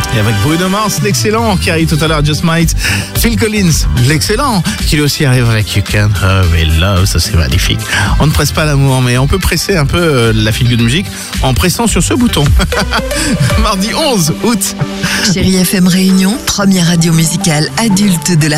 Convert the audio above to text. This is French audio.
Et avec Bruno Mars, l'excellent, qui arrive tout à l'heure, Just Might. Phil Collins, l'excellent, qui lui aussi arrive avec You Can't Hurry Love, ça c'est magnifique. On ne presse pas l'amour, mais on peut presser un peu la feel good music en pressant sur ce bouton. Mardi 11 août. Chérie FM Réunion, première radio musicale adulte de la